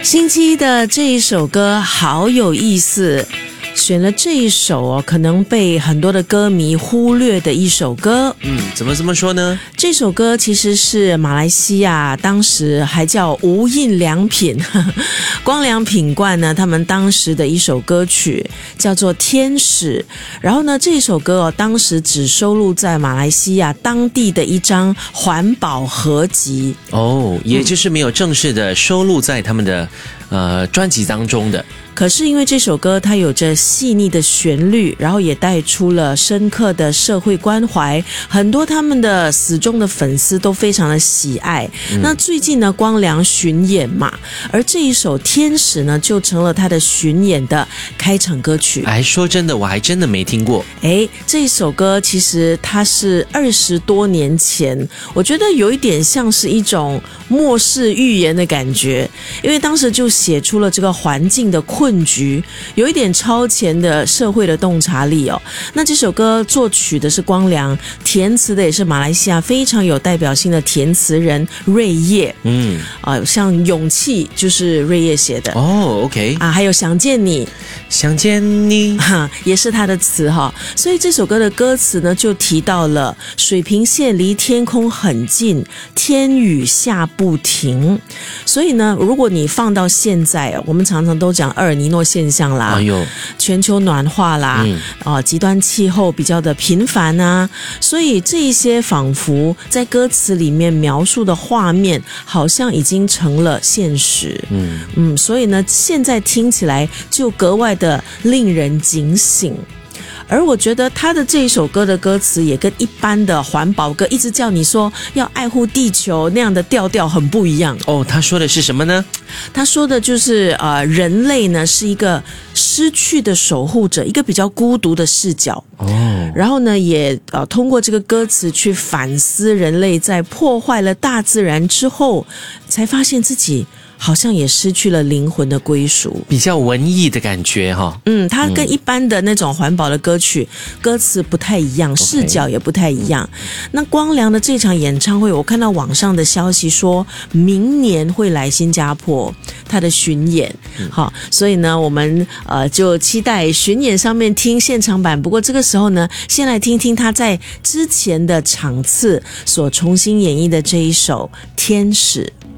星期一的这一首歌好有意思，选了这一首可能被很多的歌迷忽略的一首歌。 怎么这么说呢？ 这首歌其实是马来西亚当时还叫无印良品光良品冠呢他们当时的一首歌曲叫做《天使》，然后呢这首歌当时只收录在马来西亚当地的一张环保合集也就是没有正式的收录在他们的专辑当中的。 可是因为这首歌它有着细腻的旋律，然后也带出了深刻的社会关怀，很多他们的死忠的粉丝都非常的喜爱。那最近呢光良巡演嘛，而这一首《天使》呢就成了他的巡演的开场歌曲。 说真的我还真的没听过。 这一首歌其实它是20多年前，我觉得有一点像是一种末世预言的感觉，因为当时就写出了这个环境的困局，有一点超前的社会的洞察力那这首歌作曲的是光良，填词的也是马来西亚非常有代表性的填词人瑞叶。像勇气就是瑞叶写的。 OK 还有想见你也是他的词所以这首歌的歌词呢就提到了水平线离天空很近，天雨下不停。所以呢如果你放到现在我们常常都讲厄尔尼诺现象啦，全球暖化啦，极端气候比较的频繁啊，所以这一些仿佛在歌词里面描述的画面好像已经成了现实。所以呢现在听起来就格外的令人警醒。而我觉得他的这一首歌的歌词也跟一般的环保歌一直叫你说要爱护地球那样的调调很不一样。 他说的是什么呢？ 他说的就是人类呢是一个失去的守护者，一个比较孤独的视角。然后呢也通过这个歌词去反思人类在破坏了大自然之后，才发现自己好像也失去了灵魂的归属， 比较文艺的感觉它跟一般的那种环保的歌曲歌词不太一样，视角也不太一样。那光良的这场演唱会，我看到网上的消息说明年会来新加坡他的巡演。所以呢我们就期待巡演上面听现场版。不过这个时候呢先来听听他在之前的场次所重新演绎的这一首《天使》。